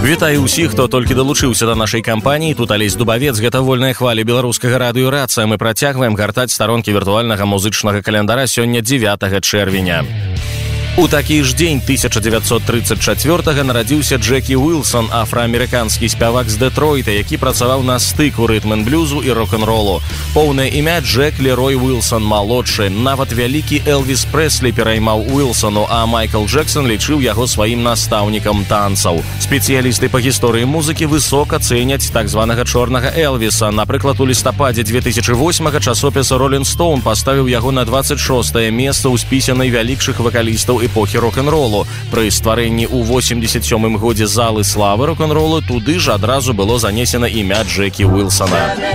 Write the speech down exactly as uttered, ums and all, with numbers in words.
Вітаю ўсіх, хто толькі далучыўся да нашай кампаніі. Тут Алесь Дубавец, гэта вольная хваля беларускага радыё «Рацыя». Мы працягваем гартаць старонкі віртуальнага музычнага календара сёння дзевятага чэрвеня. У такі ж дзень тысяча дзевяцьсот трыццаць чацвёртага нарадзіўся Джекі Уилсон, афраамерыканскі спявак з Дэтройта, які працаваў на стыку рытм-н-блюзу і рок-н-ролу. Поўнае імя Джек Лерой Уилсон малодшы. Нават вялікі Элвіс Прэслі пераймаў Уилсону, а Майкл Джексон лічыў яго сваім настаўнікам танцаў. Спецыялісты па гісторыі музыкі высока цэняць так званага чорнага Элвіса. Напрыклад, у лістападзе две тысячы восьмага часопіс Rolling Stone паставіў яго на дваццаць шостае месца ў спісе найвялікшых вакалістаў эпохі рок-н-ролу. Пры стварэнні ў восемьдесят сёмым годзе залы славы рок-н-ролу туды ж адразу было занесена імя Джекі Уилсона.